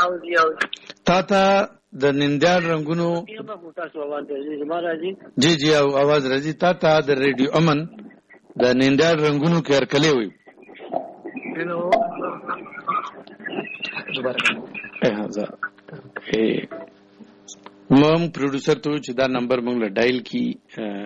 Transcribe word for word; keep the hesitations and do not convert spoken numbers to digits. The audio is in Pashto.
تا ته د نندیار رنگونو جی جی او आवाज راځي تا ته د ریډیو امن د نندیار رنگونو کې هرکلی وي हेलो دوباره مم پروډوسر ته چې دا نمبر موږ له ډایل کی